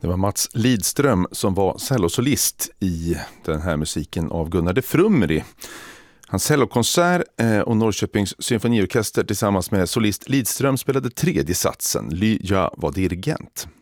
Det var Mats Lidström som var cellosolist i den här musiken av Gunnar de Frumri. Hans cellokonsert och Norrköpings symfoniorkester tillsammans med solist Lidström spelade tredje satsen, Jag var dirigent.